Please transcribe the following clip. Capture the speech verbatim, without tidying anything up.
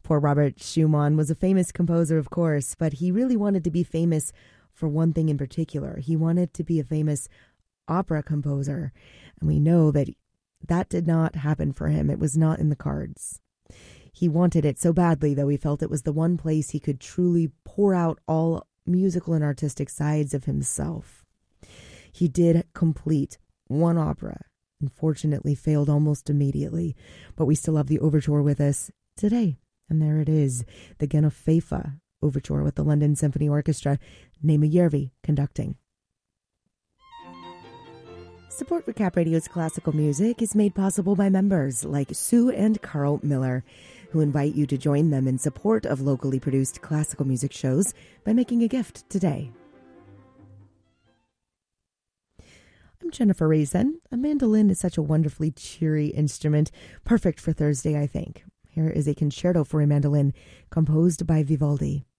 Poor Robert Schumann was a famous composer, of course, but he really wanted to be famous for one thing in particular. He wanted to be a famous opera composer, and we know that that did not happen for him. It was not in the cards. He wanted it so badly, though, he felt it was the one place he could truly pour out all musical and artistic sides of himself. He did complete one opera, unfortunately failed almost immediately, but we still have the overture with us today. And there it is, the Genoveffa Overture with the London Symphony Orchestra, Naima Järvi conducting. Support for Cap Radio's classical music is made possible by members like Sue and Carl Miller, who invite you to join them in support of locally produced classical music shows by making a gift today. I'm Jennifer Raisin. A mandolin is such a wonderfully cheery instrument, perfect for Thursday, I think. Here is a concerto for a mandolin composed by Vivaldi.